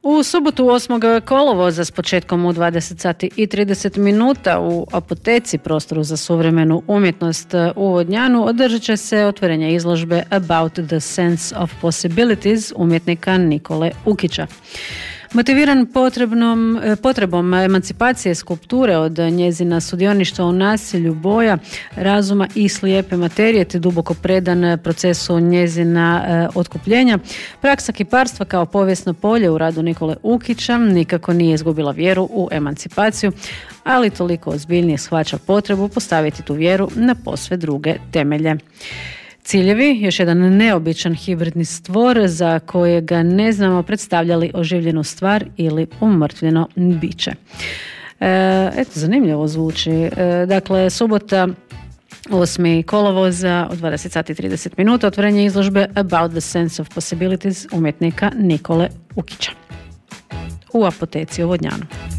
U subotu 8. kolovoza s početkom u 20 sati i 30 minuta u Apoteci, prostoru za suvremenu umjetnost u Vodnjanu, održat će se otvorenje izložbe About the Sense of Possibilities umjetnika Nikole Ukića. Motiviran potrebom emancipacije skulpture od njezina sudioništva u nasilju boja, razuma i slijepe materije, te duboko predan procesu njezina otkupljenja, praksa kiparstva kao povijesno polje u radu Nikole Ukića nikako nije izgubila vjeru u emancipaciju, ali toliko ozbiljnije shvaća potrebu postaviti tu vjeru na posve druge temelje. Ciljevi, još jedan neobičan hibridni stvor za kojega ne znamo predstavlja li oživljenu stvar ili umrtvljeno biće. Eto, zanimljivo zvuči. Dakle, subota 8. kolovoza od 20 sati i 30 minuta otvorenje izložbe About the Sense of Possibilities umjetnika Nikole Ukića u Apoteci u Vodnjanu.